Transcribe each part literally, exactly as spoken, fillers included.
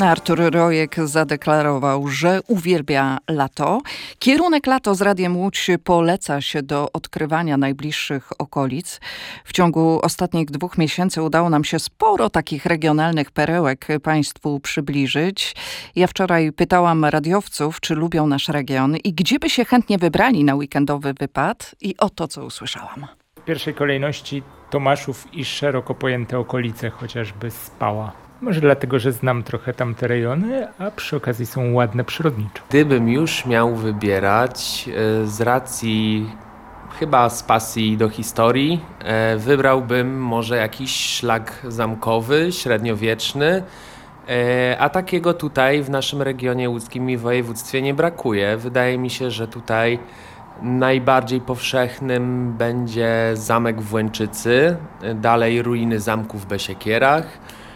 Artur Rojek zadeklarował, że uwielbia lato. Kierunek lato z Radiem Łódź poleca się do odkrywania najbliższych okolic. W ciągu ostatnich dwóch miesięcy udało nam się sporo takich regionalnych perełek Państwu przybliżyć. Ja wczoraj pytałam radiowców, czy lubią nasz region i gdzie by się chętnie wybrali na weekendowy wypad. I oto, co usłyszałam. W pierwszej kolejności Tomaszów i szeroko pojęte okolice, chociażby Spała. Może dlatego, że znam trochę tamte rejony, a przy okazji są ładne przyrodniczo. Gdybym już miał wybierać z racji, chyba z pasji do historii, wybrałbym może jakiś szlak zamkowy, średniowieczny, a takiego tutaj w naszym regionie łódzkim i województwie nie brakuje. Wydaje mi się, że tutaj najbardziej powszechnym będzie zamek w Łęczycy, dalej ruiny zamku w Besiekierach.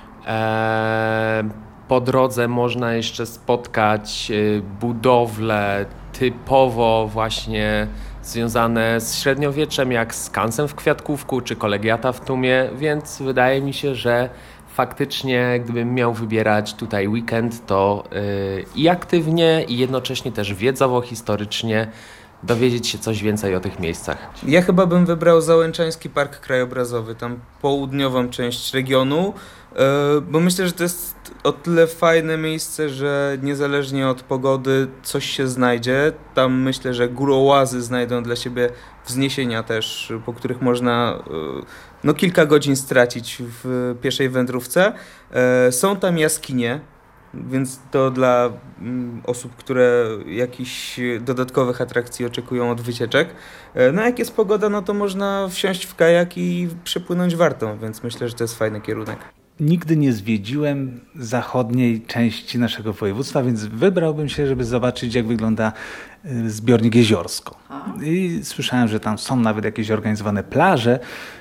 Po drodze można jeszcze spotkać budowle typowo właśnie związane z średniowieczem, jak skansen w Kwiatkówku czy kolegiata w Tumie, więc wydaje mi się, że faktycznie gdybym miał wybierać tutaj weekend, to i aktywnie, i jednocześnie też wiedzowo, historycznie dowiedzieć się coś więcej o tych miejscach. Ja chyba bym wybrał Załęczański Park Krajobrazowy, tam południową część regionu, bo myślę, że to jest o tyle fajne miejsce, że niezależnie od pogody coś się znajdzie. Tam myślę, że górołazy znajdą dla siebie wzniesienia też, po których można no, kilka godzin stracić w pieszej wędrówce. Są tam jaskinie, więc to dla osób, które jakichś dodatkowych atrakcji oczekują od wycieczek. No jak jest pogoda, no to można wsiąść w kajak i przepłynąć Wartą, więc myślę, że to jest fajny kierunek. Nigdy nie zwiedziłem zachodniej części naszego województwa, więc wybrałbym się, żeby zobaczyć, jak wygląda zbiornik Jeziorsko. I słyszałem, że tam są nawet jakieś organizowane plaże,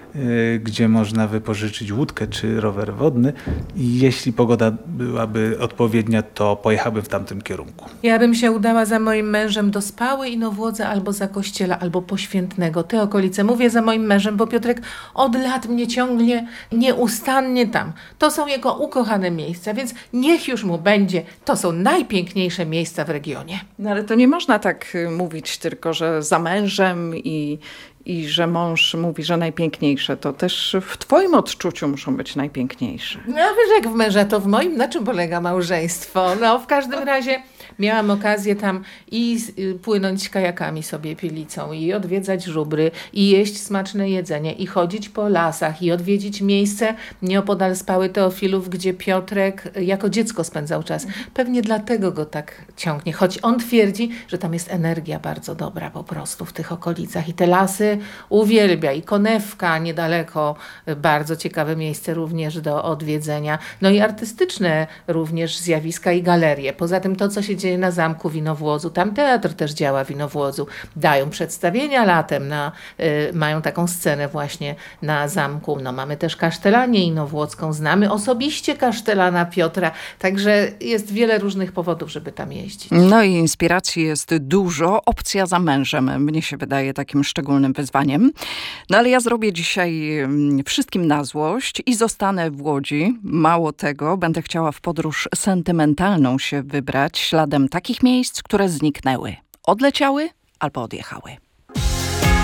gdzie można wypożyczyć łódkę czy rower wodny i jeśli pogoda byłaby odpowiednia, to pojechałbym w tamtym kierunku. Ja bym się udała za moim mężem do Spały, Inowłodza albo za Kościela, albo Poświętnego. Te okolice. Mówię za moim mężem, bo Piotrek od lat mnie ciągnie nieustannie tam. To są jego ukochane miejsca, więc niech już mu będzie. To są najpiękniejsze miejsca w regionie. No ale to nie można tak mówić tylko, że za mężem i I że mąż mówi, że najpiękniejsze, to też w twoim odczuciu muszą być najpiękniejsze. No wiesz, jak w męża, to w moim, na czym polega małżeństwo? No w każdym razie miałam okazję tam i płynąć kajakami sobie Pielicą, i odwiedzać żubry, i jeść smaczne jedzenie, i chodzić po lasach, i odwiedzić miejsce nieopodal Spały Teofilów, gdzie Piotrek jako dziecko spędzał czas. Pewnie dlatego go tak ciągnie, choć on twierdzi, że tam jest energia bardzo dobra po prostu w tych okolicach i te lasy uwielbia. I Konewka niedaleko, bardzo ciekawe miejsce również do odwiedzenia. No i artystyczne również zjawiska i galerie. Poza tym to, co się dzieje na zamku w Inowłodzu. Tam teatr też działa w Inowłodzu. Dają przedstawienia latem, na, y, mają taką scenę właśnie na zamku. No mamy też kasztelanię inowłocką. Znamy osobiście kasztelana Piotra. Także jest wiele różnych powodów, żeby tam jeździć. No i inspiracji jest dużo. Opcja za mężem mnie się wydaje takim szczególnym wyzwaniem. No ale ja zrobię dzisiaj wszystkim na złość i zostanę w Łodzi. Mało tego, będę chciała w podróż sentymentalną się wybrać śladem takich miejsc, które zniknęły, odleciały albo odjechały.